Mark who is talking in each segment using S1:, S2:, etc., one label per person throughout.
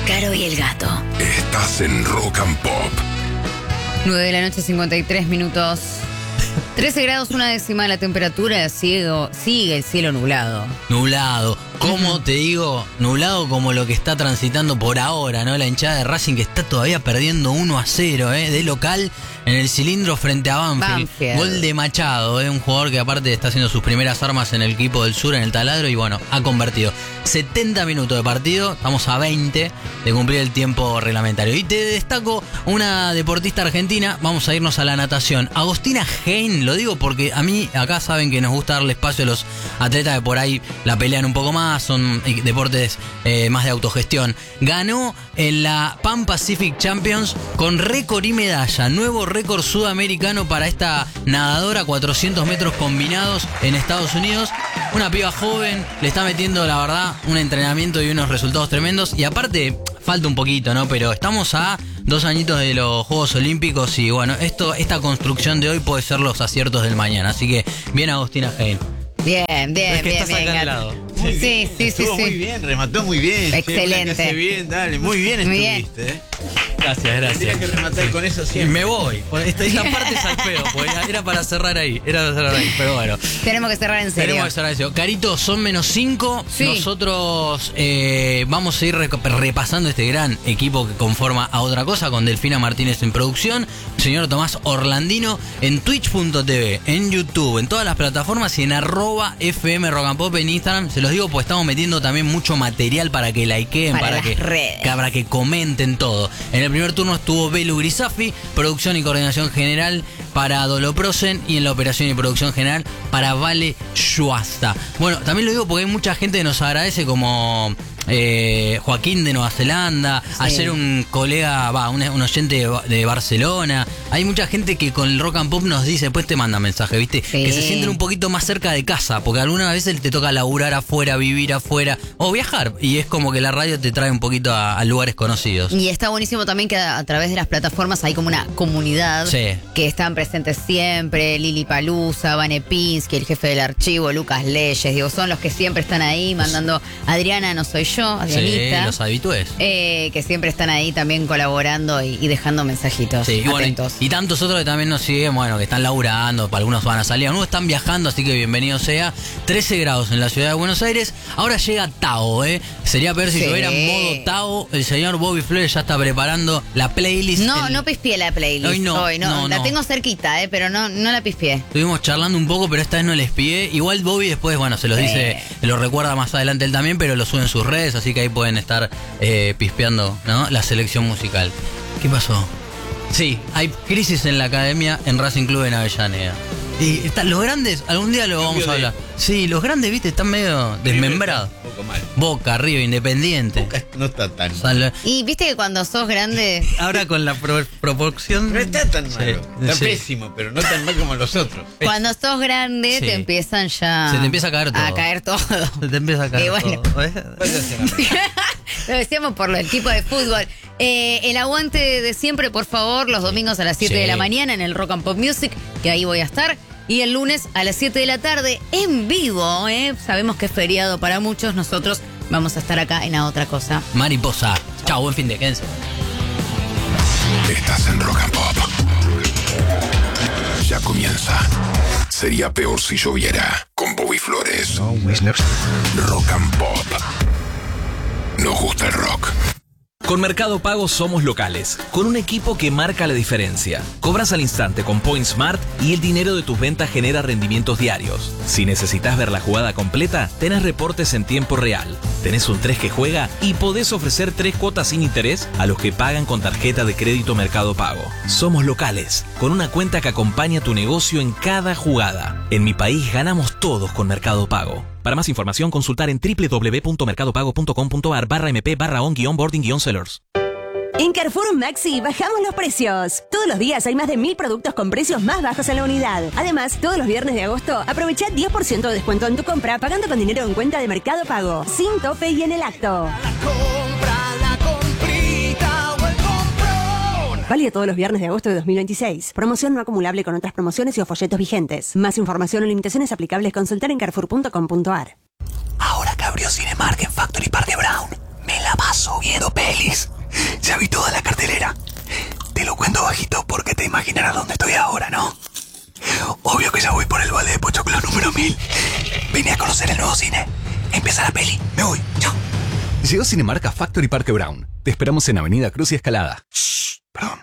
S1: Caro y el Gato.
S2: Estás en Rock and Pop.
S3: 9 de la noche, 53 minutos. 13 grados, una décima la temperatura, sigue el cielo nublado.
S4: Nublado. ¿Cómo te digo? Nublado como lo que está transitando por ahora, ¿no? La hinchada de Racing que está todavía perdiendo 1-0, de local en el cilindro frente a Banfield. Gol de Machado, un jugador que aparte está haciendo sus primeras armas en el equipo del sur, en el taladro, y bueno, ha convertido 70 minutos de partido, estamos a 20 de cumplir el tiempo reglamentario. Y te destaco una deportista argentina, vamos a irnos a la natación. Agostina Hein, lo digo porque a mí, acá saben que nos gusta darle espacio a los atletas que por ahí la pelean un poco más, son deportes más de autogestión. Ganó en la Pan Pacific Champions con récord y medalla, nuevo récord sudamericano para esta nadadora, 400 metros combinados en Estados Unidos. Una piba joven, le está metiendo, la verdad, un entrenamiento y unos resultados tremendos. Y aparte, falta un poquito, ¿no? Pero estamos a 2 añitos de los Juegos Olímpicos y bueno, esta construcción de hoy puede ser los aciertos del mañana. Así que bien, Agostina Hein.
S3: Bien. Sí.
S5: Estuvo muy bien, remató muy bien.
S3: Excelente.
S5: Bien, dale, muy bien estuviste.
S4: Gracias.
S5: Tienes que rematar con eso siempre.
S4: Me voy. Esta parte es al feo, porque era para cerrar ahí. Pero bueno.
S3: Tenemos que cerrar en serio.
S4: Carito, son -5.
S3: Sí.
S4: Nosotros vamos a ir repasando este gran equipo que conforma a Otra Cosa, con Delfina Martínez en producción, señor Tomás Orlandino, en Twitch.tv, en YouTube, en todas las plataformas y en @FM Rock and Pop en Instagram. Se los digo pues estamos metiendo también mucho material para que likeen, para que comenten todo. En el primer turno estuvo Belu Grisafi, producción y coordinación general para Doloprosen, y en la operación y producción general para Vale Shuasta. Bueno, también lo digo porque hay mucha gente que nos agradece, como Joaquín de Nueva Zelanda, sí. Ayer un colega, un oyente de Barcelona. Hay mucha gente que con el Rock and Pop nos dice, después te manda mensaje, ¿viste? Sí. Que se sienten un poquito más cerca de casa, porque algunas veces te toca laburar afuera, vivir afuera o viajar, y es como que la radio te trae un poquito a lugares conocidos.
S3: Y está buenísimo también que a través de las plataformas hay como una comunidad, sí, que están presentes siempre. Lili Palusa, Vane Pinsky, el jefe del archivo, Lucas Leyes, digo, son los que siempre están ahí mandando. Adriana, no soy yo, Adrianita.
S4: Sí, los habitués.
S3: Que siempre están ahí también colaborando y dejando mensajitos,
S4: sí,
S3: atentos.
S4: Y tantos otros que también nos siguen, bueno, que están laburando, algunos van a salir, algunos están viajando, así que bienvenido sea. 13 grados en la ciudad de Buenos Aires. Ahora llega Tao, Sería peor si lloviera en modo Tao. El señor Bobby Flores ya está preparando la playlist.
S3: No pispié la playlist. Hoy no. La tengo cerquita, pero no la pispié.
S4: Estuvimos charlando un poco, pero esta vez no les espié. Igual Bobby después, bueno, se los dice, lo recuerda más adelante él también, pero lo sube en sus redes, así que ahí pueden estar pispeando, ¿no? La selección musical. ¿Qué pasó? Sí, hay crisis en la academia en Racing Club en Avellaneda. Y los grandes, algún día lo vamos a hablar. Sí, los grandes, viste, están medio desmembrados. Un poco mal. Boca, Río, Independiente.
S5: Boca no está tan mal.
S3: Y viste que cuando sos grande...
S4: Ahora con la proporción...
S5: No está tan malo. Está pésimo, pero no tan mal como los otros.
S3: Cuando sos grande te empiezan ya...
S4: Se te empieza a caer todo.
S3: A caer todo.
S4: Se te empieza a caer todo.
S3: Lo decíamos por el tipo de fútbol. El aguante de siempre, por favor, los domingos a las 7 de la mañana en el Rock and Pop Music, que ahí voy a estar. Y el lunes a las 7 de la tarde en vivo, Sabemos que es feriado para muchos, nosotros vamos a estar acá en A Otra Cosa.
S4: Mariposa. Chao, buen fin de, quédense.
S2: Estás en Rock and Pop. Ya comienza. Sería peor si lloviera. Con Bobby Flores. Rock and Pop. Nos gusta el rock.
S6: Con Mercado Pago somos locales, con un equipo que marca la diferencia. Cobras al instante con Point Smart y el dinero de tus ventas genera rendimientos diarios. Si necesitas ver la jugada completa, tenés reportes en tiempo real. Tenés un 3 que juega y podés ofrecer 3 cuotas sin interés a los que pagan con tarjeta de crédito Mercado Pago. Somos locales, con una cuenta que acompaña tu negocio en cada jugada. En mi país ganamos todos con Mercado Pago. Para más información, consultar en www.mercadopago.com.ar/mp/on-boarding-sellers.
S7: En Carrefour Maxi bajamos los precios. Todos los días hay más de 1000 productos con precios más bajos en la unidad. Además, todos los viernes de agosto, aprovecha 10% de descuento en tu compra pagando con dinero en cuenta de Mercado Pago. Sin tope y en el acto. Válido todos los viernes de agosto de 2026. Promoción no acumulable con otras promociones y o folletos vigentes. Más información o limitaciones aplicables consultar en carrefour.com.ar.
S8: Ahora que abrió Cinemark en Factory Park de Brown, me la paso viendo
S1: pelis. Ya vi toda la cartelera. Te lo cuento bajito porque te imaginarás dónde estoy ahora, ¿no? Obvio que ya voy por el vale de Pochoclo número 1000. Vine a conocer el nuevo cine. Empieza la peli. Me voy. Chao.
S8: Llegó Cinemark Factory Parque Brown. Te esperamos en Avenida Cruz y Escalada.
S1: Shh, perdón.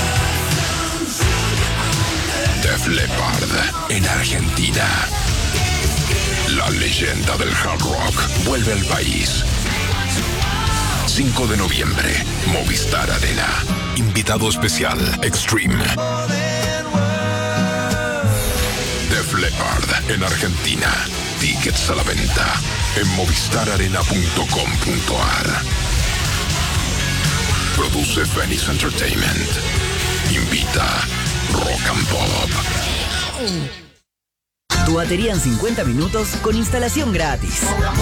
S2: Def Leppard en Argentina. La leyenda del hard rock vuelve al país. 5 de noviembre, Movistar Arena. Invitado especial, Extreme. Def Leppard en Argentina. Tickets a la venta en movistararena.com.ar. Produce Phoenix Entertainment. Invita Rock and Pop.
S9: Tu batería en 50 minutos con instalación gratis.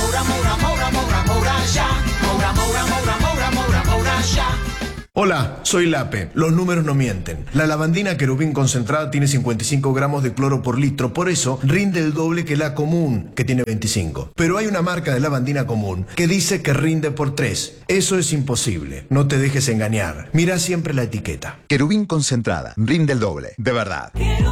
S10: Hola, soy Lape. Los números no mienten. La lavandina Querubín concentrada tiene 55 gramos de cloro por litro, por eso rinde el doble que la común, que tiene 25. Pero hay una marca de lavandina común que dice que rinde por 3. Eso es imposible. No te dejes engañar. Mira siempre la etiqueta.
S11: Querubín concentrada. Rinde el doble. De verdad.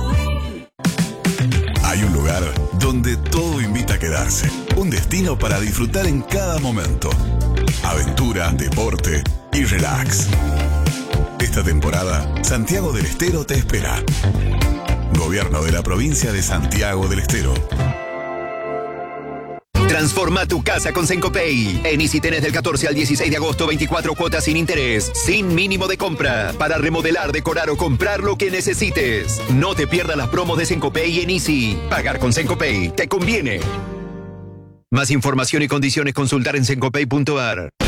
S12: Hay un lugar donde todo invita a quedarse. Un destino para disfrutar en cada momento. Aventura, deporte y relax. Esta temporada, Santiago del Estero te espera. Gobierno de la provincia de Santiago del Estero.
S13: Transforma tu casa con Sencopay. En Easy tenés del 14 al 16 de agosto 24 cuotas sin interés, sin mínimo de compra, para remodelar, decorar o comprar lo que necesites. No te pierdas las promos de Sencopay en Easy. Pagar con Sencopay te conviene. Más información y condiciones consultar en sencopay.ar.